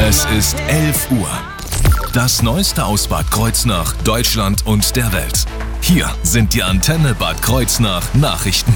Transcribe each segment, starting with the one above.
Es ist 11 Uhr. Das Neueste aus Bad Kreuznach, Deutschland und der Welt. Hier sind die Antenne Bad Kreuznach Nachrichten.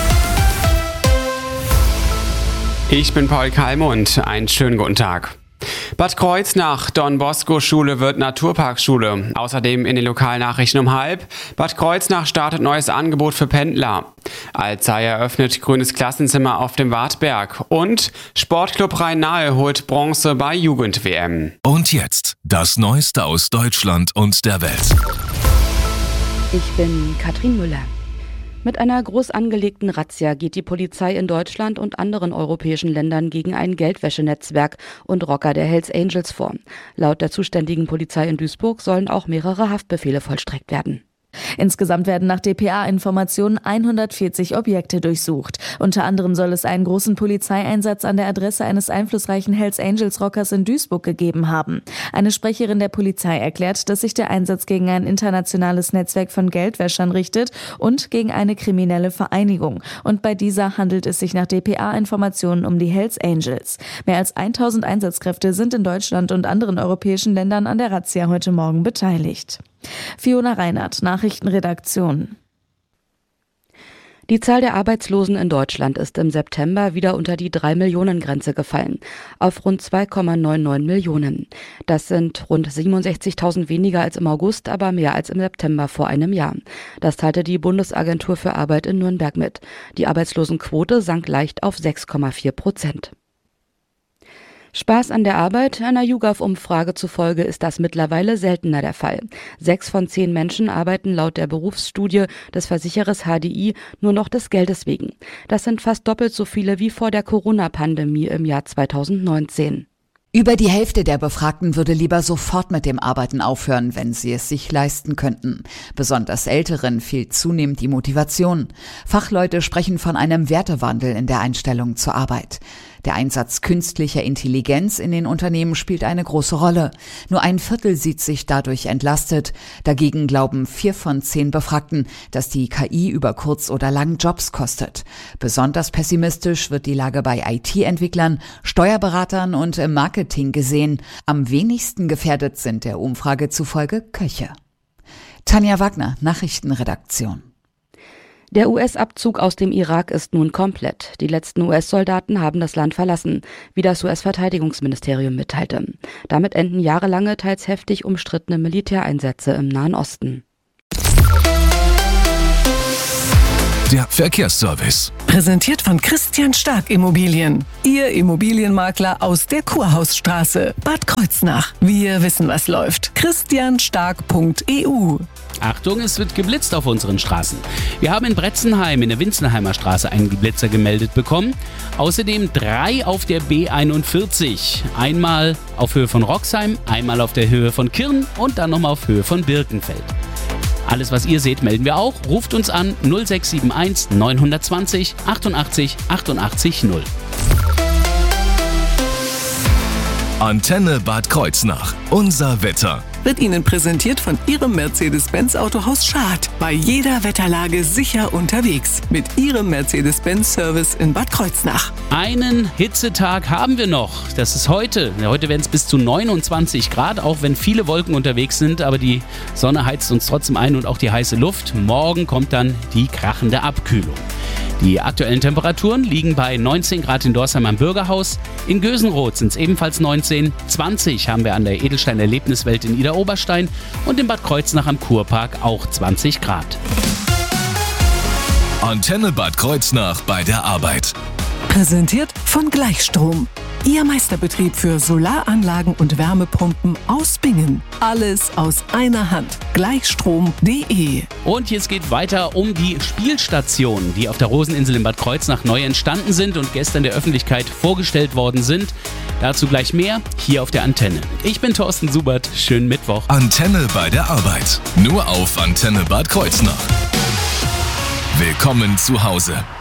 Ich bin Paul Kalmund. Einen schönen guten Tag. Bad Kreuznach, Don-Bosco-Schule wird Naturparkschule. Außerdem in den Lokalnachrichten um 12:30. Bad Kreuznach startet neues Angebot für Pendler. Alzey eröffnet grünes Klassenzimmer auf dem Wartberg. Und Sportclub Rhein-Nahe holt Bronze bei Jugend-WM. Und jetzt das Neueste aus Deutschland und der Welt. Ich bin Katrin Müller. Mit einer groß angelegten Razzia geht die Polizei in Deutschland und anderen europäischen Ländern gegen ein Geldwäschenetzwerk und Rocker der Hells Angels vor. Laut der zuständigen Polizei in Duisburg sollen auch mehrere Haftbefehle vollstreckt werden. Insgesamt werden nach dpa-Informationen 140 Objekte durchsucht. Unter anderem soll es einen großen Polizeieinsatz an der Adresse eines einflussreichen Hells Angels Rockers in Duisburg gegeben haben. Eine Sprecherin der Polizei erklärt, dass sich der Einsatz gegen ein internationales Netzwerk von Geldwäschern richtet und gegen eine kriminelle Vereinigung. Und bei dieser handelt es sich nach dpa-Informationen um die Hells Angels. Mehr als 1000 Einsatzkräfte sind in Deutschland und anderen europäischen Ländern an der Razzia heute Morgen beteiligt. Fiona Reinhardt, Nachrichtenredaktion. Die Zahl der Arbeitslosen in Deutschland ist im September wieder unter die 3-Millionen-Grenze gefallen, auf rund 2,99 Millionen. Das sind rund 67.000 weniger als im August, aber mehr als im September vor einem Jahr. Das teilte die Bundesagentur für Arbeit in Nürnberg mit. Die Arbeitslosenquote sank leicht auf 6,4%. Spaß an der Arbeit? Einer YouGov-Umfrage zufolge ist das mittlerweile seltener der Fall. 6 von 10 Menschen arbeiten laut der Berufsstudie des Versicherers HDI nur noch des Geldes wegen. Das sind fast doppelt so viele wie vor der Corona-Pandemie im Jahr 2019. Über die Hälfte der Befragten würde lieber sofort mit dem Arbeiten aufhören, wenn sie es sich leisten könnten. Besonders Älteren fehlt zunehmend die Motivation. Fachleute sprechen von einem Wertewandel in der Einstellung zur Arbeit. Der Einsatz künstlicher Intelligenz in den Unternehmen spielt eine große Rolle. Nur ein Viertel sieht sich dadurch entlastet. Dagegen glauben 4 von 10 Befragten, dass die KI über kurz oder lang Jobs kostet. Besonders pessimistisch wird die Lage bei IT-Entwicklern, Steuerberatern und im Marketing gesehen. Am wenigsten gefährdet sind der Umfrage zufolge Köche. Tanja Wagner, Nachrichtenredaktion. Der US-Abzug aus dem Irak ist nun komplett. Die letzten US-Soldaten haben das Land verlassen, wie das US-Verteidigungsministerium mitteilte. Damit enden jahrelange, teils heftig umstrittene Militäreinsätze im Nahen Osten. Der Verkehrsservice. Präsentiert von Christian Stark Immobilien. Ihr Immobilienmakler aus der Kurhausstraße. Bad Kreuznach. Wir wissen, was läuft. christianstark.eu. Achtung, es wird geblitzt auf unseren Straßen. Wir haben in Bretzenheim in der Winzenheimer Straße einen Blitzer gemeldet bekommen. Außerdem 3 auf der B41. Einmal auf Höhe von Roxheim, einmal auf der Höhe von Kirn und dann nochmal auf Höhe von Birkenfeld. Alles, was ihr seht, melden wir auch. Ruft uns an 0671 920 88 88 0. Antenne Bad Kreuznach. Unser Wetter. Wird Ihnen präsentiert von Ihrem Mercedes-Benz Autohaus Schad. Bei jeder Wetterlage sicher unterwegs. Mit Ihrem Mercedes-Benz-Service in Bad Kreuznach. Einen Hitzetag haben wir noch. Das ist heute. Heute werden es bis zu 29 Grad, auch wenn viele Wolken unterwegs sind. Aber die Sonne heizt uns trotzdem ein und auch die heiße Luft. Morgen kommt dann die krachende Abkühlung. Die aktuellen Temperaturen liegen bei 19 Grad in Dorsheim am Bürgerhaus. In Gösenroth sind es ebenfalls 19. 20 haben wir an der Edelstein-Erlebniswelt in Idar-Oberstein und in Bad Kreuznach am Kurpark auch 20 Grad. Antenne Bad Kreuznach bei der Arbeit. Präsentiert von Gleichstrom. Ihr Meisterbetrieb für Solaranlagen und Wärmepumpen aus Bingen. Alles aus einer Hand. Gleichstrom.de. Und jetzt geht weiter um die Spielstationen, die auf der Roseninsel in Bad Kreuznach neu entstanden sind und gestern der Öffentlichkeit vorgestellt worden sind. Dazu gleich mehr hier auf der Antenne. Ich bin Thorsten Subert. Schönen Mittwoch. Antenne bei der Arbeit. Nur auf Antenne Bad Kreuznach. Willkommen zu Hause.